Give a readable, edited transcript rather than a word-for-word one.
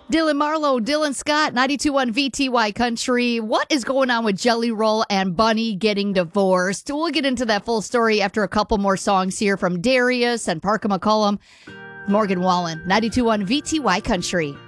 Dylan Marlowe, Dylan Scott, 92.1 VTY Country. What is going on with Jelly Roll and Bunny getting divorced? We'll get into that full story after a couple more songs here from Darius and Parker McCollum. Morgan Wallen, 92.1 VTY Country.